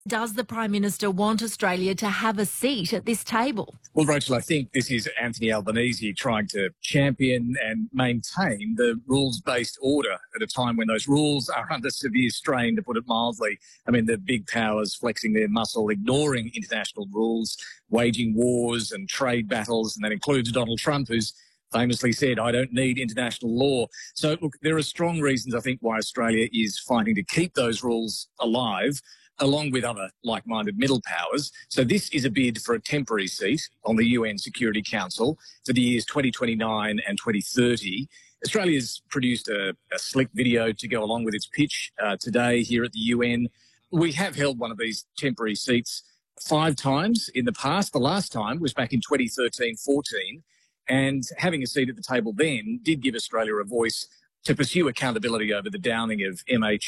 Does the Prime Minister want Australia to have a seat at this table? Well, Rachel, I think this is Anthony Albanese trying to champion and maintain the rules-based order at a time when those rules are under severe strain, to put it mildly. I mean, the big powers flexing their muscle, ignoring international rules, waging wars and trade battles, and that includes Donald Trump, who's famously said, "I don't need international law." So, look, there are strong reasons, I think, why Australia is fighting to keep those rules alive, along with other like-minded middle powers. So this is a bid for a temporary seat on the UN Security Council for the years 2029 and 2030. Australia's produced a slick video to go along with its pitch today here at the UN. We have held one of these temporary seats 5 times in the past. The last time was back in 2013-14, and having a seat at the table then did give Australia a voice to pursue accountability over the downing of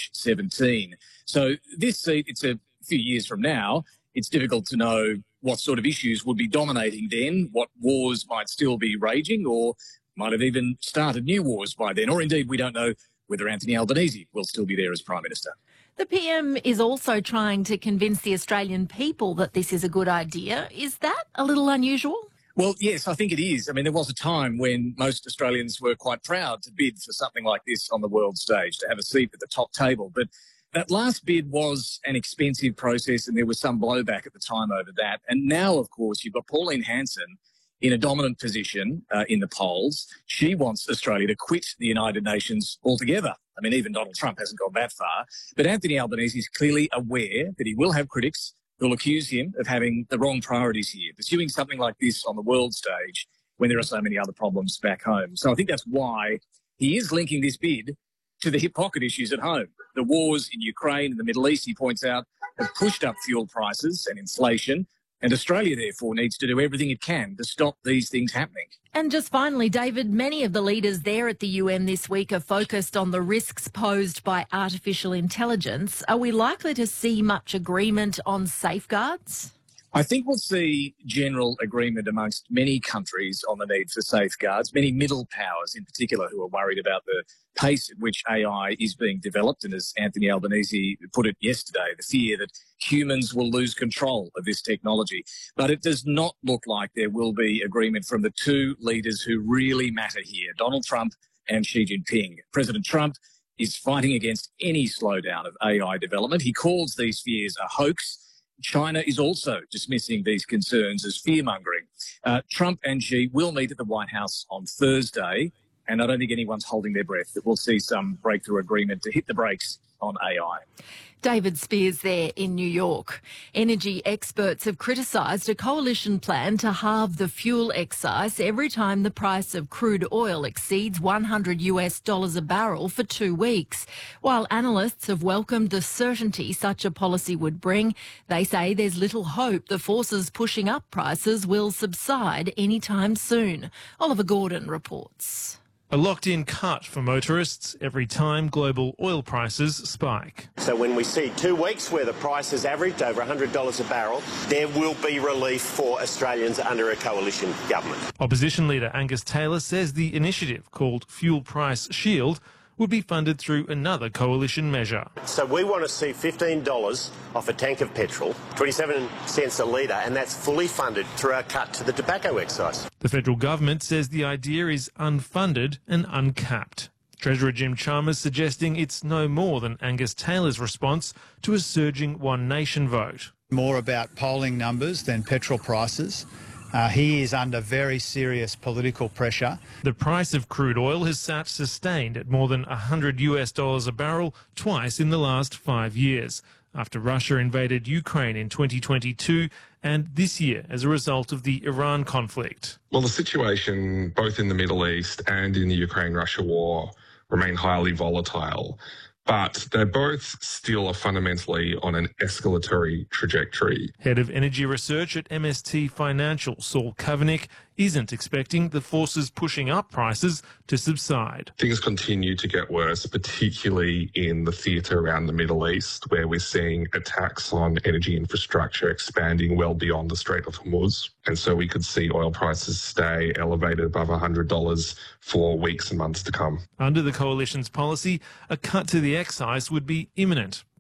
MH17. So this seat, it's a few years from now. It's difficult to know what sort of issues would be dominating then, what wars might still be raging, or might have even started new wars by then. Or indeed, we don't know whether Anthony Albanese will still be there as Prime Minister. The PM is also trying to convince the Australian people that this is a good idea. Is that a little unusual? Well, yes, I think it is. I mean, there was a time when most Australians were quite proud to bid for something like this on the world stage, to have a seat at the top table. But that last bid was an expensive process, and there was some blowback at the time over that. And now, of course, you've got Pauline Hanson in a dominant position in the polls. She wants Australia to quit the United Nations altogether. I mean, even Donald Trump hasn't gone that far. But Anthony Albanese is clearly aware that he will have critics who'll accuse him of having the wrong priorities here, pursuing something like this on the world stage when there are so many other problems back home. So I think that's why he is linking this bid to the hip pocket issues at home. The wars in Ukraine and the Middle East, he points out, have pushed up fuel prices and inflation, and Australia, therefore, needs to do everything it can to stop these things happening. And just finally, David, many of the leaders there at the UN this week are focused on the risks posed by artificial intelligence. Are we likely to see much agreement on safeguards? I think we'll see general agreement amongst many countries on the need for safeguards, many middle powers in particular who are worried about the pace at which AI is being developed. And as Anthony Albanese put it yesterday, the fear that humans will lose control of this technology. But it does not look like there will be agreement from the two leaders who really matter here, Donald Trump and Xi Jinping. President Trump is fighting against any slowdown of AI development. He calls these fears a hoax. China is also dismissing these concerns as fear-mongering. Trump and Xi will meet at the White House on Thursday, and I don't think anyone's holding their breath that we'll see some breakthrough agreement to hit the brakes on AI. David Spears there in New York. Energy experts have criticised a coalition plan to halve the fuel excise every time the price of crude oil exceeds $100 a barrel for 2 weeks. While analysts have welcomed the certainty such a policy would bring, they say there's little hope the forces pushing up prices will subside anytime soon. Oliver Gordon reports. A locked-in cut for motorists every time global oil prices spike. So when we see 2 weeks where the price has averaged over $100 a barrel, there will be relief for Australians under a coalition government. Opposition leader Angus Taylor says the initiative, called Fuel Price Shield, would be funded through another coalition measure. So we want to see $15 off a tank of petrol, 27 cents a litre, and that's fully funded through our cut to the tobacco excise. The federal government says the idea is unfunded and uncapped. Treasurer Jim Chalmers suggesting it's no more than Angus Taylor's response to a surging One Nation vote. More about polling numbers than petrol prices. He is under very serious political pressure. The price of crude oil has sat sustained at more than $100 a barrel twice in the last 5 years, after Russia invaded Ukraine in 2022 and this year as a result of the Iran conflict. Well, the situation both in the Middle East and in the Ukraine-Russia war remain highly volatile. But they both still are fundamentally on an escalatory trajectory. Head of Energy Research at MST Financial, Saul Kavanagh, isn't expecting the forces pushing up prices to subside. Things continue to get worse, particularly in the theatre around the Middle East, where we're seeing attacks on energy infrastructure expanding well beyond the Strait of Hormuz. And so we could see oil prices stay elevated above $100 for weeks and months to come. Under the coalition's policy, a cut to the excise would be imminent.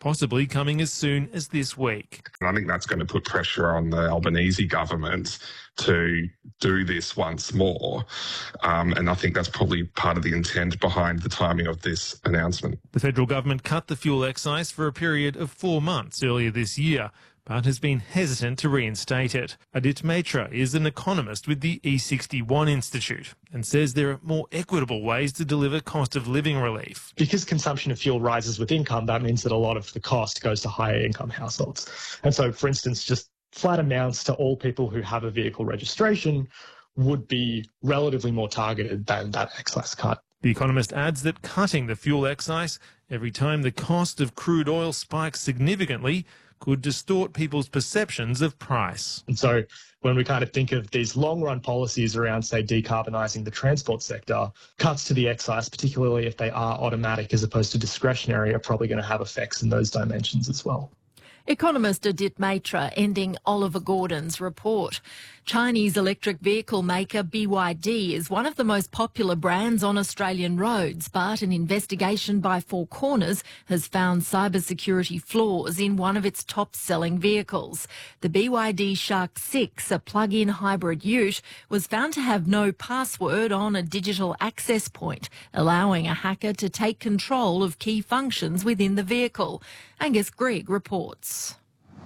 possibly coming as soon as this week. And I think that's going to put pressure on the Albanese government to do this once more. And I think that's probably part of the intent behind the timing of this announcement. The federal government cut the fuel excise for a period of 4 months earlier this year, but has been hesitant to reinstate it. Adit Mitra is an economist with the E61 Institute and says there are more equitable ways to deliver cost of living relief. Because consumption of fuel rises with income, that means that a lot of the cost goes to higher income households. And so, for instance, just flat amounts to all people who have a vehicle registration would be relatively more targeted than that excise cut. The economist adds that cutting the fuel excise every time the cost of crude oil spikes significantly could distort people's perceptions of price. And so when we kind of think of these long-run policies around, say, decarbonising the transport sector, cuts to the excise, particularly if they are automatic as opposed to discretionary, are probably going to have effects in those dimensions as well. Economist Adit Mitra ending Oliver Gordon's report. Chinese electric vehicle maker BYD is one of the most popular brands on Australian roads, but an investigation by Four Corners has found cybersecurity flaws in one of its top-selling vehicles. The BYD Shark 6, a plug-in hybrid ute, was found to have no password on a digital access point, allowing a hacker to take control of key functions within the vehicle. Angus Grigg reports.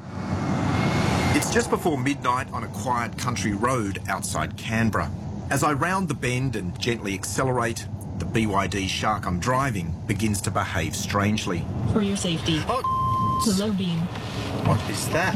It's just before midnight on a quiet country road outside Canberra. As I round the bend and gently accelerate, the BYD Shark I'm driving begins to behave strangely. For your safety. Oh, to low beam. What is that?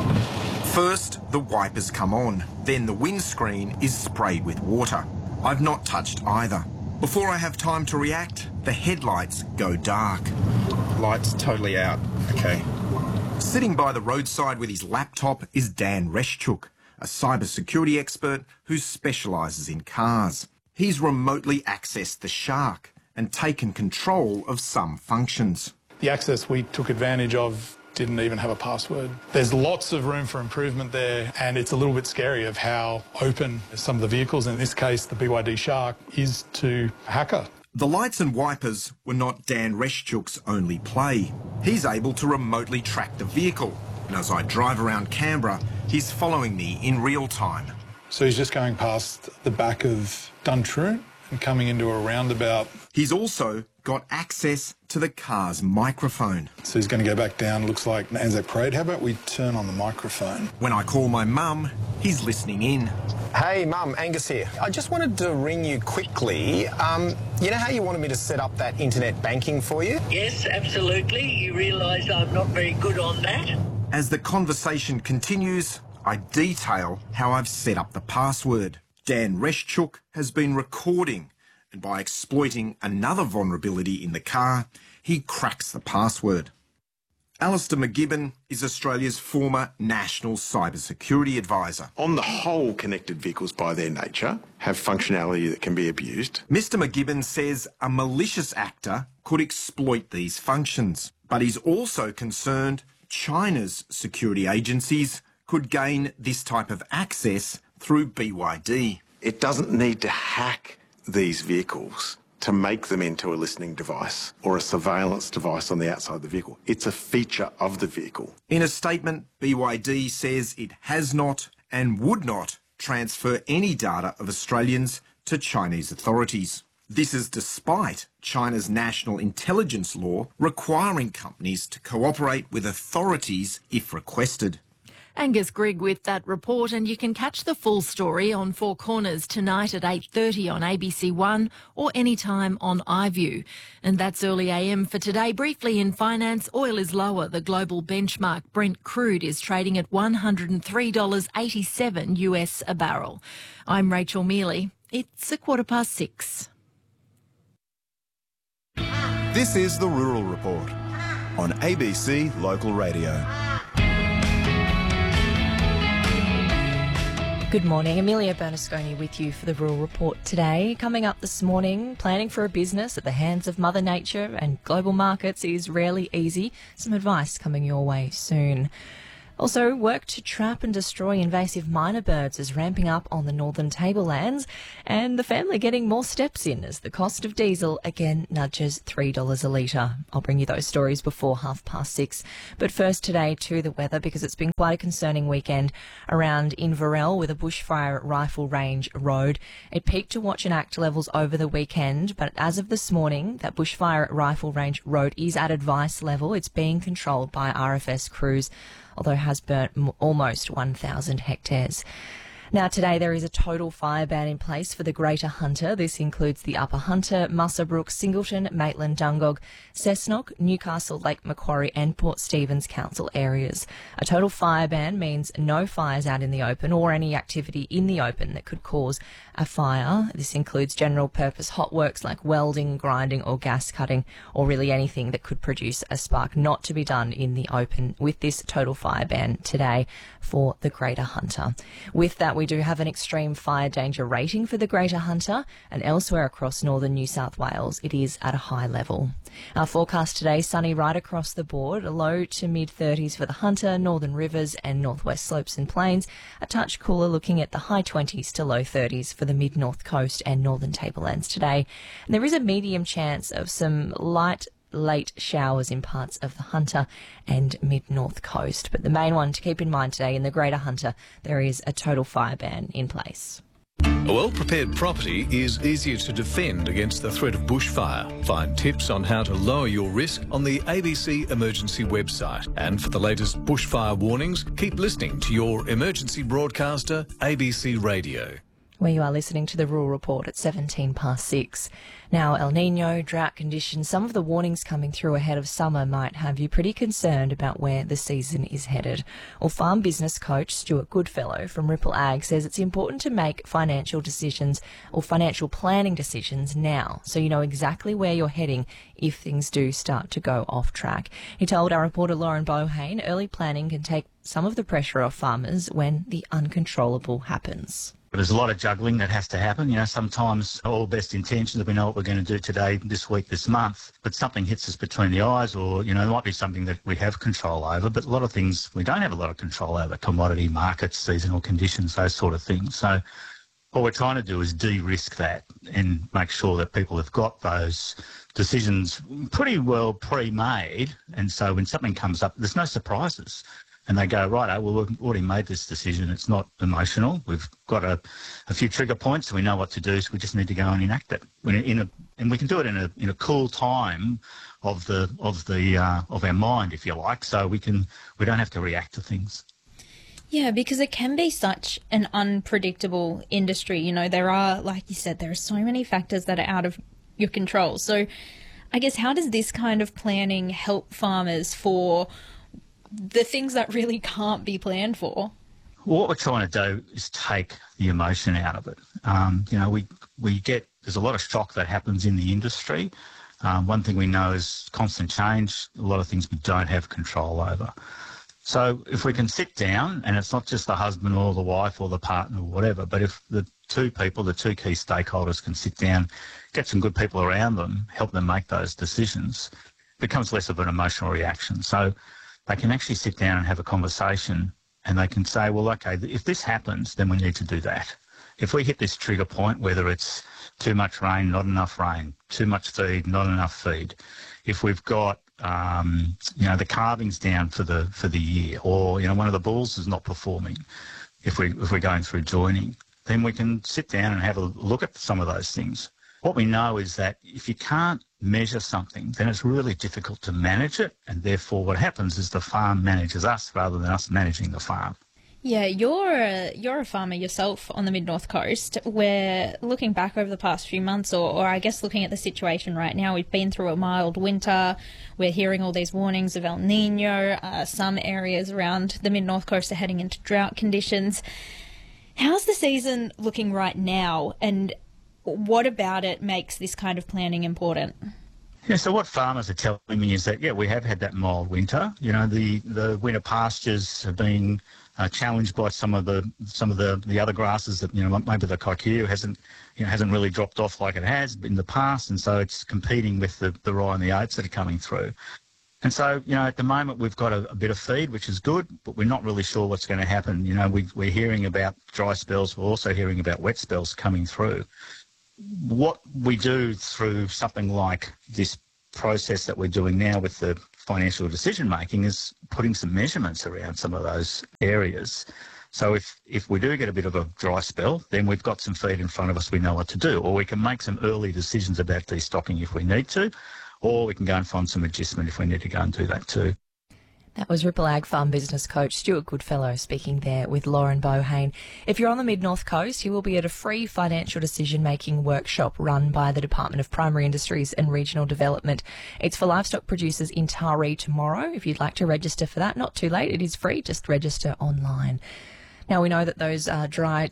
First, the wipers come on. Then the windscreen is sprayed with water. I've not touched either. Before I have time to react, the headlights go dark. Lights totally out. Okay. Sitting by the roadside with his laptop is Dan Reschuk, a cybersecurity expert who specialises in cars. He's remotely accessed the Shark and taken control of some functions. The access we took advantage of didn't even have a password. There's lots of room for improvement there, and it's a little bit scary of how open some of the vehicles, in this case the BYD Shark, is to a hacker. The lights and wipers were not Dan Reschuk's only play. He's able to remotely track the vehicle, and as I drive around Canberra, he's following me in real time. So he's just going past the back of Duntroon and coming into a roundabout. He's also got access to the car's microphone. So he's going to go back down, looks like Anzac Parade. How about we turn on the microphone? When I call my mum, he's listening in. Hey Mum, Angus here. I just wanted to ring you quickly. You know how you wanted me to set up that internet banking for you? Yes, absolutely. You realise I'm not very good on that? As the conversation continues, I detail how I've set up the password. Dan Reschuk has been recording, and by exploiting another vulnerability in the car, he cracks the password. Alistair McGibbon is Australia's former National Cybersecurity Advisor. On the whole, connected vehicles by their nature have functionality that can be abused. Mr McGibbon says a malicious actor could exploit these functions, but he's also concerned China's security agencies could gain this type of access through BYD. It doesn't need to hack these vehicles to make them into a listening device or a surveillance device on the outside of the vehicle. It's a feature of the vehicle. In a statement, BYD says it has not and would not transfer any data of Australians to Chinese authorities. This is despite China's national intelligence law requiring companies to cooperate with authorities if requested. Angus Grigg with that report, and you can catch the full story on Four Corners tonight at 8:30 on ABC1 or anytime on iView. And that's early AM for today. Briefly in finance, oil is lower. The global benchmark Brent crude is trading at $103.87 US a barrel. I'm Rachel Mealy. It's 6:15. This is the Rural Report on ABC Local Radio. Good morning, Amelia Bernasconi with you for the Rural Report today. Coming up this morning, planning for a business at the hands of Mother Nature and global markets is rarely easy. Some advice coming your way soon. Also, work to trap and destroy invasive minor birds is ramping up on the northern tablelands, and the family getting more steps in as the cost of diesel again nudges $3 a litre. I'll bring you those stories before 6:30. But first today to the weather, because it's been quite a concerning weekend around Inverell with a bushfire at Rifle Range Road. It peaked to watch and act levels over the weekend, but as of this morning, that bushfire at Rifle Range Road is at advice level. It's being controlled by RFS crews, although has burnt almost 1,000 hectares. Now, today there is a total fire ban in place for the Greater Hunter. This includes the Upper Hunter, Muswellbrook, Singleton, Maitland, Dungog, Cessnock, Newcastle, Lake Macquarie and Port Stephens council areas. A total fire ban means no fires out in the open or any activity in the open that could cause a fire. This includes general purpose hot works like welding, grinding or gas cutting, or really anything that could produce a spark, not to be done in the open with this total fire ban today for the Greater Hunter. With that, we do have an extreme fire danger rating for the Greater Hunter, and elsewhere across northern New South Wales it is at a high level. Our forecast today, sunny right across the board, a low to mid-30s for the Hunter, Northern Rivers and Northwest Slopes and Plains, a touch cooler looking at the high 20s to low 30s for the mid-north coast and northern tablelands today. And there is a medium chance of some late showers in parts of the Hunter and mid-north coast. But the main one to keep in mind today, in the Greater Hunter, there is a total fire ban in place. A well-prepared property is easier to defend against the threat of bushfire. Find tips on how to lower your risk on the ABC Emergency website. And for the latest bushfire warnings, keep listening to your emergency broadcaster, ABC Radio. Where you are listening to the Rural Report at 6:17. Now, El Niño, drought conditions, some of the warnings coming through ahead of summer might have you pretty concerned about where the season is headed. Well, farm business coach Stuart Goodfellow from Ripple Ag says it's important to make financial decisions or financial planning decisions now, so you know exactly where you're heading if things do start to go off track. He told our reporter Lauren Bohane early planning can take some of the pressure off farmers when the uncontrollable happens. There's a lot of juggling that has to happen. You know, sometimes all best intentions that we know what we're going to do today, this week, this month, but something hits us between the eyes, or, you know, it might be something that we have control over, but a lot of things we don't have a lot of control over, commodity markets, seasonal conditions, those sort of things. So what we're trying to do is de-risk that and make sure that people have got those decisions pretty well pre-made. And so when something comes up, there's no surprises. And they go, right, well, we've already made this decision. It's not emotional. We've got a few trigger points, so we know what to do, so we just need to go and enact it. And we can do it in a cool time of our mind, if you like, so we don't have to react to things. Yeah, because it can be such an unpredictable industry. You know, there are, like you said, there are so many factors that are out of your control. So I guess how does this kind of planning help farmers for the things that really can't be planned for? What we're trying to do is take the emotion out of it. You know, there's a lot of shock that happens in the industry. One thing we know is constant change, a lot of things we don't have control over. So if we can sit down, and it's not just the husband or the wife or the partner or whatever, but if the two people, the two key stakeholders can sit down, get some good people around them, help them make those decisions, it becomes less of an emotional reaction. So they can actually sit down and have a conversation, and they can say, well, okay, if this happens, then we need to do that. If we hit this trigger point, whether it's too much rain, not enough rain, too much feed, not enough feed, if we've got, you know, the calving's down for the year, or, you know, one of the bulls is not performing, if we're going through joining, then we can sit down and have a look at some of those things. What we know is that if you can't measure something, then it's really difficult to manage it, and therefore what happens is the farm manages us rather than us managing the farm. Yeah, you're a farmer yourself on the Mid-North Coast. We're looking back over the past few months, or I guess looking at the situation right now. We've been through a mild winter. We're hearing all these warnings of El Niño. Some areas around the Mid-North Coast are heading into drought conditions. How's the season looking right now, and what about it makes this kind of planning important? Yeah, so what farmers are telling me is that, yeah, we have had that mild winter. You know, the winter pastures have been challenged by some of the other grasses that, you know, maybe the kikuyu hasn't really dropped off like it has in the past, and so it's competing with the rye and the oats that are coming through. And so, at the moment we've got a bit of feed, which is good, but we're not really sure what's going to happen. We're hearing about dry spells. We're also hearing about wet spells coming through. What we do through something like this process that we're doing now with the financial decision making is putting some measurements around some of those areas. So if we do get a bit of a dry spell, then we've got some feed in front of us, we know what to do. Or we can make some early decisions about destocking if we need to, or we can go and find some adjustment if we need to go and do that too. That was Ripple Ag Farm Business Coach Stuart Goodfellow speaking there with Lauren Bohane. If you're on the Mid-North Coast, he will be at a free financial decision-making workshop run by the Department of Primary Industries and Regional Development. It's for livestock producers in Taree tomorrow. If you'd like to register for that, not too late. It is free. Just register online. Now, we know that those dry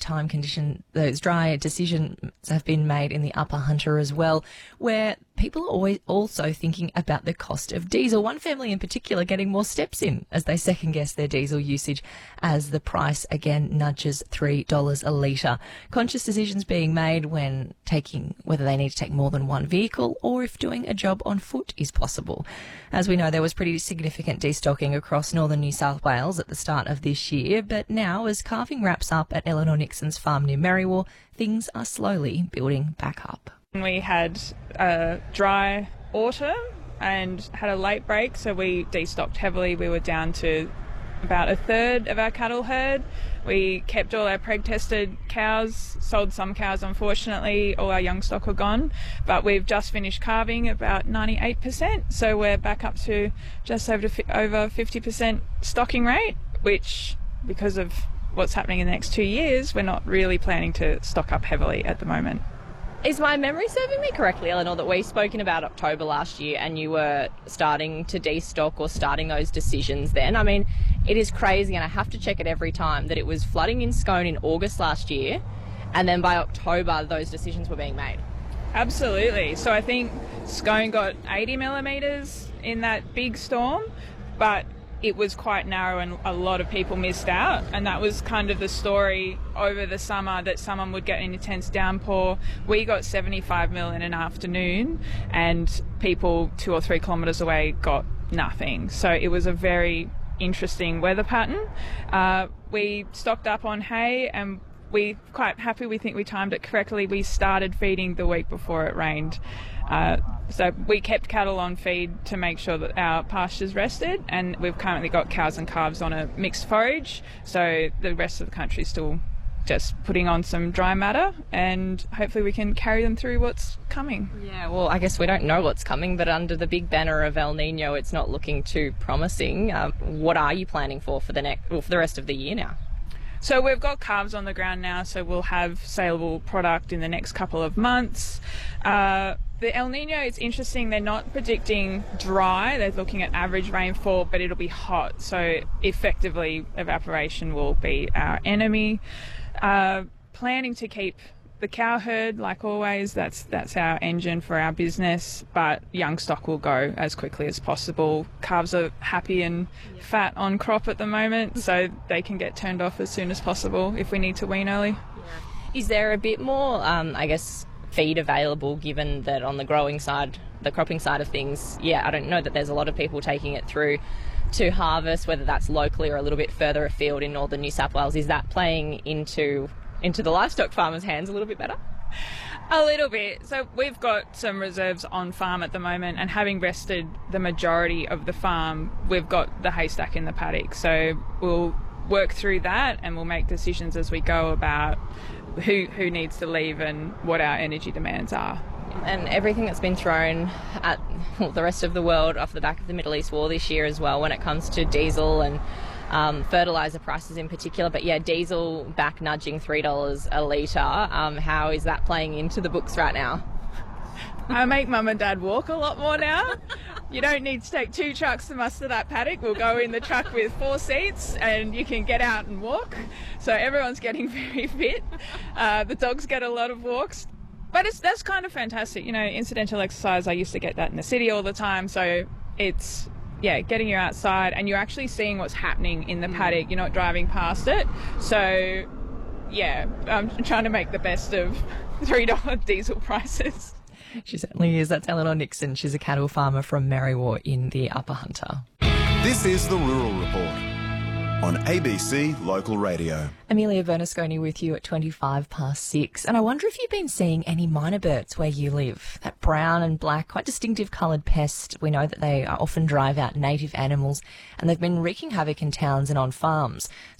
decisions have been made in the Upper Hunter as well, where people are always also thinking about the cost of diesel. One family in particular getting more steps in as they second-guess their diesel usage as the price again nudges $3 a litre. Conscious decisions being made when whether they need to take more than one vehicle or if doing a job on foot is possible. As we know, there was pretty significant destocking across northern New South Wales at the start of this year, but now as calving wraps up at Eleanor Nixon's farm near Merriwell, things are slowly building back up. We had a dry autumn and had a late break, so we destocked heavily. We were down to about a third of our cattle herd. We kept all our preg-tested cows, sold some cows unfortunately, all our young stock were gone, but we've just finished calving about 98%, so we're back up to just over 50% stocking rate, which, because of what's happening in the next 2 years, we're not really planning to stock up heavily at the moment. Is my memory serving me correctly, Eleanor, that we spoke in about October last year and you were starting to destock or starting those decisions then? I mean, it is crazy, and I have to check it every time, that it was flooding in Scone in August last year, and then by October those decisions were being made. Absolutely. So I think Scone got 80 millimetres in that big storm, but it was quite narrow and a lot of people missed out, and that was kind of the story over the summer, that someone would get an intense downpour. We got 75 mil in an afternoon and people 2 or 3 kilometres away got nothing. So it was a very interesting weather pattern. We stocked up on hay and we're quite happy. We think we timed it correctly. We started feeding the week before it rained. So we kept cattle on feed to make sure that our pastures rested, and we've currently got cows and calves on a mixed forage, so the rest of the country is still just putting on some dry matter, and hopefully we can carry them through what's coming. Yeah, well, I guess we don't know what's coming, but under the big banner of El Nino, it's not looking too promising. What are you planning for the rest of the year now? So we've got calves on the ground now, so we'll have saleable product in the next couple of months. The El Nino, it's interesting, they're not predicting dry, they're looking at average rainfall, but it'll be hot, so effectively evaporation will be our enemy. Planning to keep the cow herd, like always, that's our engine for our business, but young stock will go as quickly as possible. Calves are happy and fat on crop at the moment, so they can get turned off as soon as possible if we need to wean early. Is there a bit more, feed available, given that on the growing side, the cropping side of things, I don't know that there's a lot of people taking it through to harvest, whether that's locally or a little bit further afield in northern New South Wales. Is that playing into the livestock farmers' hands a little bit better? A little bit. So we've got some reserves on farm at the moment, and having rested the majority of the farm, we've got the haystack in the paddock. So we'll work through that and we'll make decisions as we go about who needs to leave and what our energy demands are. And everything that's been thrown at the rest of the world off the back of the Middle East war this year as well, when it comes to diesel and fertiliser prices in particular. But diesel back nudging $3 a litre. How is that playing into the books right now? I make mum and dad walk a lot more now. You don't need to take 2 trucks to muster that paddock. We'll go in the truck with 4 seats and you can get out and walk. So everyone's getting very fit. The dogs get a lot of walks. But that's kind of fantastic. You know, incidental exercise, I used to get that in the city all the time. So it's, getting you outside and you're actually seeing what's happening in the paddock. You're not driving past it. So, I'm trying to make the best of $3 diesel prices. She certainly is. That's Eleanor Nixon. She's a cattle farmer from Merriwa in the Upper Hunter. This is the Rural Report on ABC Local Radio. Amelia Bernasconi with you at 6:25. And I wonder if you've been seeing any minor birds where you live. That brown and black, quite distinctive coloured pest. We know that they often drive out native animals, and they've been wreaking havoc in towns and on farms.